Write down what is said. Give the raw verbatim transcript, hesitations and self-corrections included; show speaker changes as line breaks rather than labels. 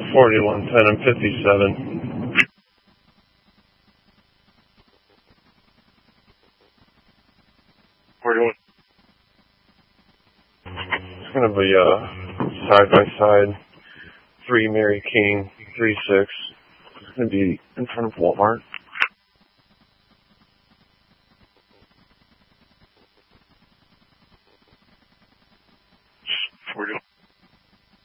forty-one ten and fifty-seven. forty-one. It's going to be uh, side by side. three Mary King, three six. It's going to be in front of Walmart. forty-one.